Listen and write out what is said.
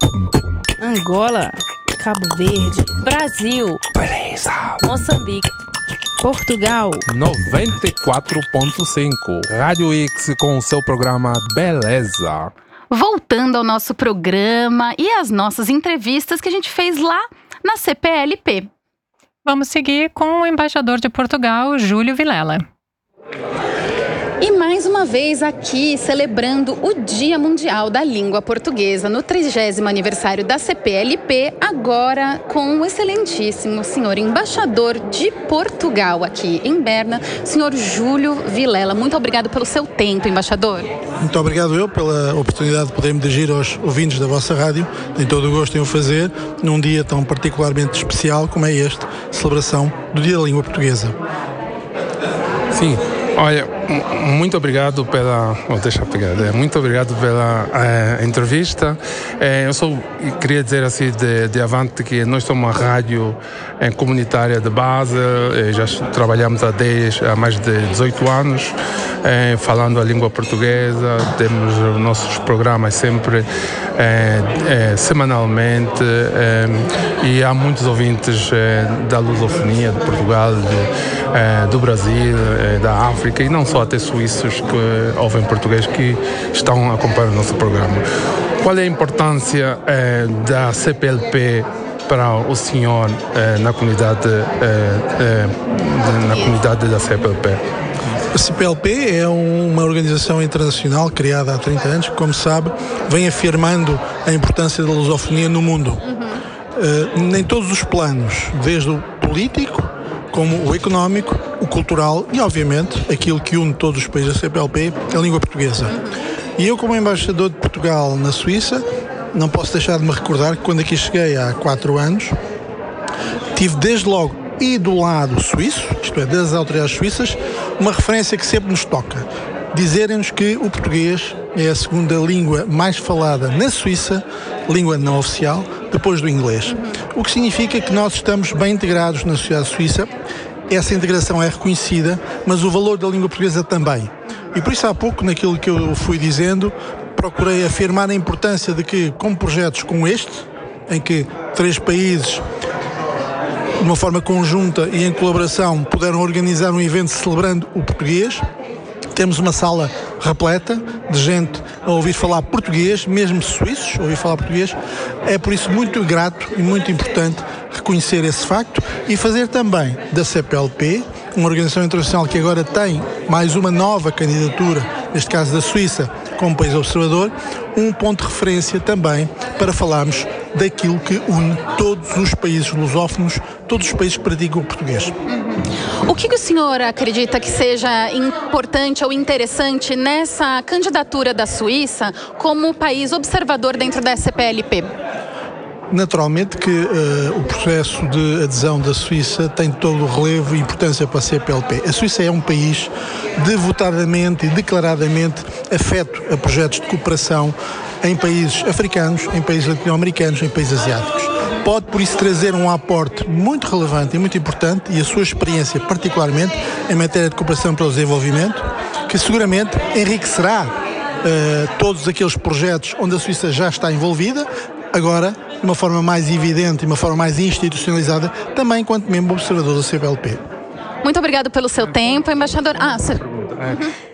Angola, Cabo Verde, Brasil, Beleza. Moçambique, Portugal, 94.5 Rádio X com o seu programa Beleza. Voltando ao nosso programa e às nossas entrevistas que a gente fez lá na CPLP. Vamos seguir com o embaixador de Portugal, Júlio Vilela. E mais uma vez aqui, celebrando o Dia Mundial da Língua Portuguesa, no 30º aniversário da CPLP, agora com o excelentíssimo senhor embaixador de Portugal aqui em Berna, senhor Júlio Vilela. Muito obrigado pelo seu tempo, embaixador. Muito obrigado eu pela oportunidade de poder me dirigir aos ouvintes da vossa rádio. Tenho todo o gosto em o fazer num dia tão particularmente especial como é este, celebração do Dia da Língua Portuguesa. Sim. Olha, muito obrigado pela... Muito obrigado pela entrevista. Eu só queria dizer assim de avante que nós somos uma rádio comunitária de base, já trabalhamos há mais de 18 anos falando a língua portuguesa, temos os nossos programas sempre semanalmente e há muitos ouvintes da lusofonia de Portugal, do Brasil, da África e não só até suíços que ouvem português que estão a acompanhar o nosso programa. Qual é a importância da CPLP para o senhor na comunidade da CPLP? A CPLP é uma organização internacional criada há 30 anos que, como sabe, vem afirmando a importância da lusofonia no mundo. Em todos os planos, desde o político, como o económico, o cultural e, obviamente, aquilo que une todos os países da CPLP, a língua portuguesa. E eu, como embaixador de Portugal na Suíça, não posso deixar de me recordar que quando aqui cheguei há 4 anos, tive desde logo e do lado suíço, isto é, das autoridades suíças, uma referência que sempre nos toca. Dizerem-nos que o português é a segunda língua mais falada na Suíça, língua não oficial, depois do inglês. O que significa que nós estamos bem integrados na sociedade suíça, essa integração é reconhecida, mas o valor da língua portuguesa também. E por isso há pouco, naquilo que eu fui dizendo, procurei afirmar a importância de que, com projetos como este, em que 3 países, de uma forma conjunta e em colaboração, puderam organizar um evento celebrando o português. Temos uma sala repleta de gente a ouvir falar português, mesmo suíços a ouvir falar português. É por isso muito grato e muito importante reconhecer esse facto e fazer também da CPLP, uma organização internacional que agora tem mais uma nova candidatura, neste caso da Suíça, como país observador, um ponto de referência também para falarmos daquilo que une todos os países lusófonos, todos os países que praticam o português. O que o senhor acredita que seja importante ou interessante nessa candidatura da Suíça como país observador dentro da CPLP? Naturalmente que o processo de adesão da Suíça tem todo o relevo e importância para a CPLP. A Suíça é um país devotadamente e declaradamente afeto a projetos de cooperação em países africanos, em países latino-americanos, em países asiáticos. Pode, por isso, trazer um aporte muito relevante e muito importante e a sua experiência, particularmente em matéria de cooperação para o desenvolvimento, que seguramente enriquecerá todos aqueles projetos onde a Suíça já está envolvida, agora, de uma forma mais evidente e de uma forma mais institucionalizada, também enquanto membro observador da CPLP. Muito obrigado pelo seu tempo, embaixador.